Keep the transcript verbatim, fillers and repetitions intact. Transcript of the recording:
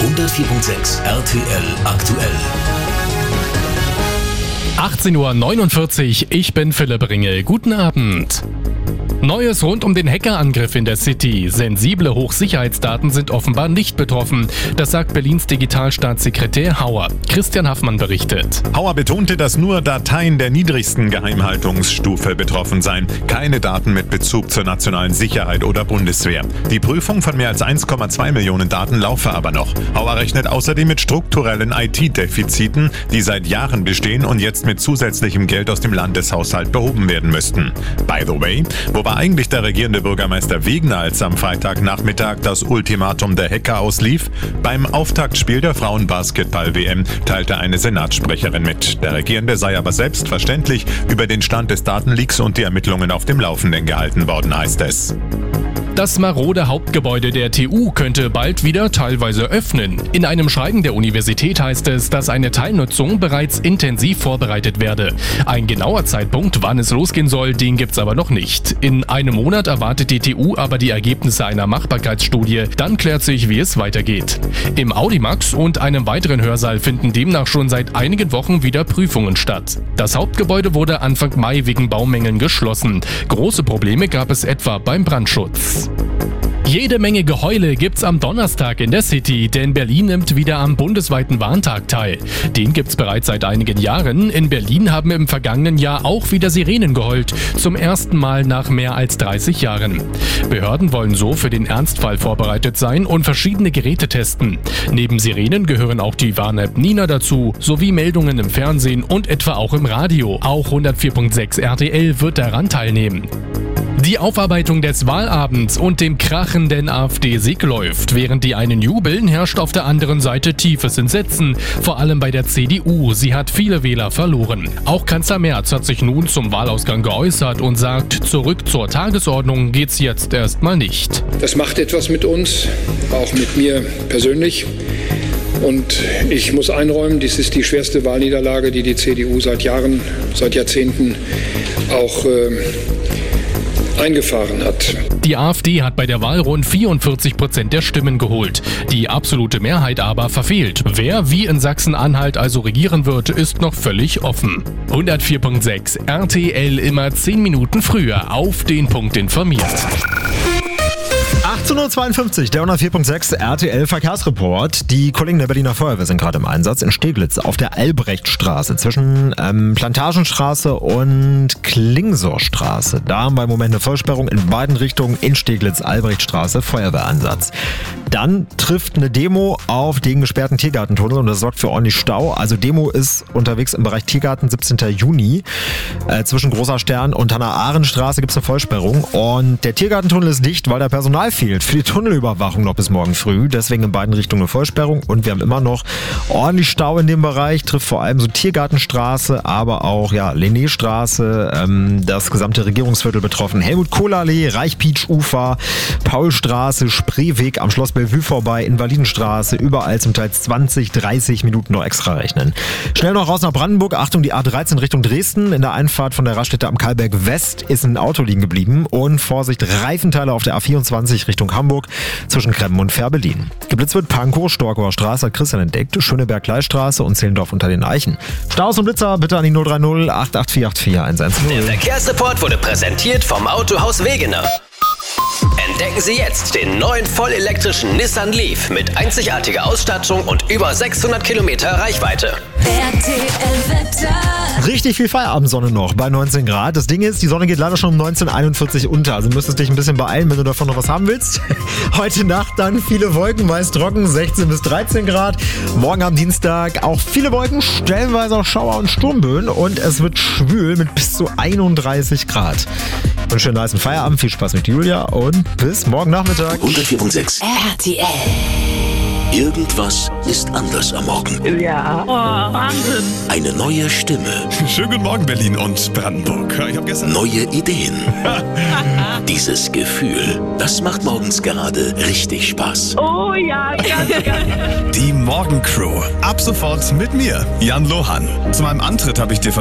hundertvier Komma sechs R T L aktuell. achtzehn Uhr neunundvierzig, ich bin Philipp Ringel. Guten Abend. Neues rund um den Hackerangriff in der City. Sensible Hochsicherheitsdaten sind offenbar nicht betroffen. Das sagt Berlins Digitalstaatssekretär Hauer. Christian Haffmann berichtet. Hauer betonte, dass nur Dateien der niedrigsten Geheimhaltungsstufe betroffen seien. Keine Daten mit Bezug zur nationalen Sicherheit oder Bundeswehr. Die Prüfung von mehr als eins Komma zwei Millionen Daten laufe aber noch. Hauer rechnet außerdem mit strukturellen I T-Defiziten, die seit Jahren bestehen und jetzt mit zusätzlichem Geld aus dem Landeshaushalt behoben werden müssten. By the way, wo war eigentlich der regierende Bürgermeister Wegener, als am Freitagnachmittag das Ultimatum der Hacker auslief? Beim Auftaktspiel der Frauenbasketball-W M teilte eine Senatssprecherin mit. Der Regierende sei aber selbstverständlich über den Stand des Datenleaks und die Ermittlungen auf dem Laufenden gehalten worden, heißt es. Das marode Hauptgebäude der T U könnte bald wieder teilweise öffnen. In einem Schreiben der Universität heißt es, dass eine Teilnutzung bereits intensiv vorbereitet werde. Ein genauer Zeitpunkt, wann es losgehen soll, den gibt's aber noch nicht. In einem Monat erwartet die T U aber die Ergebnisse einer Machbarkeitsstudie. Dann klärt sich, wie es weitergeht. Im Audimax und einem weiteren Hörsaal finden demnach schon seit einigen Wochen wieder Prüfungen statt. Das Hauptgebäude wurde Anfang Mai wegen Baumängeln geschlossen. Große Probleme gab es etwa beim Brandschutz. Jede Menge Geheule gibt's am Donnerstag in der City, denn Berlin nimmt wieder am bundesweiten Warntag teil. Den gibt's bereits seit einigen Jahren. In Berlin haben im vergangenen Jahr auch wieder Sirenen geheult, zum ersten Mal nach mehr als dreißig Jahren. Behörden wollen so für den Ernstfall vorbereitet sein und verschiedene Geräte testen. Neben Sirenen gehören auch die Warn-App Nina dazu, sowie Meldungen im Fernsehen und etwa auch im Radio. Auch hundertvier Komma sechs R T L wird daran teilnehmen. Die Aufarbeitung des Wahlabends und dem krachenden AfD-Sieg läuft. Während die einen jubeln, herrscht auf der anderen Seite tiefes Entsetzen. Vor allem bei der C D U. Sie hat viele Wähler verloren. Auch Kanzler Merz hat sich nun zum Wahlausgang geäußert und sagt, zurück zur Tagesordnung geht's jetzt erstmal nicht. Das macht etwas mit uns, auch mit mir persönlich. Und ich muss einräumen, dies ist die schwerste Wahlniederlage, die die C D U seit Jahren, seit Jahrzehnten auch äh, eingefahren hat. Die AfD hat bei der Wahl rund vierundvierzig Prozent der Stimmen geholt. Die absolute Mehrheit aber verfehlt. Wer wie in Sachsen-Anhalt also regieren wird, ist noch völlig offen. hundertvier Komma sechs R T L immer zehn Minuten früher auf den Punkt informiert. achtzehn Uhr zweiundfünfzig, der hundertvier Komma sechs R T L Verkehrsreport. Die Kollegen der Berliner Feuerwehr sind gerade im Einsatz in Steglitz auf der Albrechtstraße zwischen ähm, Plantagenstraße und Klingsorstraße. Da haben wir im Moment eine Vollsperrung in beiden Richtungen in Steglitz, Albrechtstraße, Feuerwehreinsatz. Dann trifft eine Demo auf den gesperrten Tiergartentunnel und das sorgt für ordentlich Stau. Also Demo ist unterwegs im Bereich Tiergarten, siebzehnten Juni. Äh, zwischen Großer Stern und Hannah-Arendt-Straße gibt es eine Vollsperrung. Und der Tiergartentunnel ist dicht, weil da Personal fehlt für die Tunnelüberwachung noch bis morgen früh. Deswegen in beiden Richtungen eine Vollsperrung. Und wir haben immer noch ordentlich Stau in dem Bereich. Trifft vor allem so Tiergartenstraße, aber auch ja Linné-Straße, ähm, das gesamte Regierungsviertel betroffen. Helmut-Kohl-Allee, Reich-Pietsch-Ufer, Paulstraße, Spreeweg am Schloss Bellevue vorbei, Invalidenstraße, überall zum Teil zwanzig, dreißig Minuten noch extra rechnen. Schnell noch raus nach Brandenburg, Achtung, die A dreizehn Richtung Dresden. In der Einfahrt von der Raststätte am Karlberg West ist ein Auto liegen geblieben und Vorsicht, Reifenteile auf der A vierundzwanzig Richtung Hamburg zwischen Kremmen und Fährberlin. Geblitzt wird Pankow, Storkower Straße, hat Christian entdeckt, Schöneberg-Gleistraße und Zehlendorf unter den Eichen. Staus und Blitzer bitte an die null drei null acht acht vier acht vier eins eins null. Der Verkehrsreport wurde präsentiert vom Autohaus Wegener. Entdecken Sie jetzt den neuen vollelektrischen Nissan Leaf mit einzigartiger Ausstattung und über sechshundert Kilometer Reichweite. R T L-Wetter. Richtig viel Feierabendsonne noch bei neunzehn Grad. Das Ding ist, die Sonne geht leider schon um neunzehn Uhr einundvierzig unter. Also müsstest dich ein bisschen beeilen, wenn du davon noch was haben willst. Heute Nacht dann viele Wolken, meist trocken, sechzehn bis dreizehn Grad. Morgen am Dienstag auch viele Wolken, stellenweise auch Schauer und Sturmböen. Und es wird schwül mit bis zu einunddreißig Grad. Ich wünsche einen nicen Feierabend, viel Spaß mit Julia und bis morgen Nachmittag. hundertvier Komma sechs R T L. Irgendwas ist anders am Morgen. Ja. Oh, Wahnsinn. Eine neue Stimme. Schönen guten Morgen, Berlin und Brandenburg. Ich hab gestern Neue Ideen. Dieses Gefühl, das macht morgens gerade richtig Spaß. Oh ja, ganz, ganz. die Morgencrew. Ab sofort mit mir, Jan Lohan. Zu meinem Antritt habe ich dir